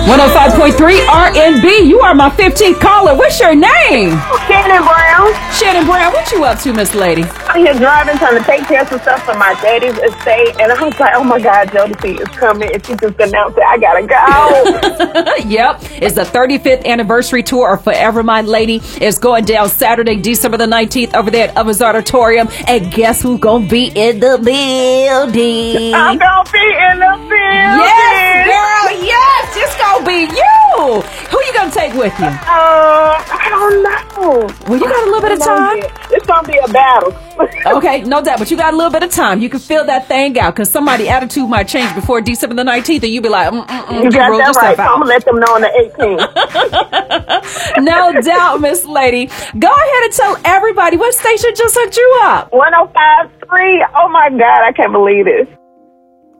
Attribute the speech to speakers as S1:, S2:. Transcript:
S1: 105.3 RNB. You are my 15th caller. What's your name?
S2: Shannon Brown.
S1: Shannon Brown, what you up to, Miss Lady?
S2: I'm here driving, trying to take care of some stuff from my daddy's estate. And I was like, oh my God, Jodeci is coming. And she just announced it. I gotta go.
S1: Yep. It's the 35th anniversary tour of Forever My Lady. It's going down Saturday, December the 19th over there at Overs Auditorium. And guess who's gonna be in the building?
S2: I'm gonna be in the building.
S1: Yes, girl, yes. It's gonna be you. Who you gonna take with you?
S2: I don't know.
S1: Well, you got a little bit of time.
S2: It's gonna be a battle.
S1: Okay, no doubt, but you got a little bit of time. You can fill that thing out because somebody's attitude might change before December the 19th, and you be like,
S2: You got that right. I'm gonna let them know on the 18th.
S1: No doubt, Miss Lady. Go ahead and tell everybody what station just hooked you up.
S2: 105.3. Oh my God, I can't believe this.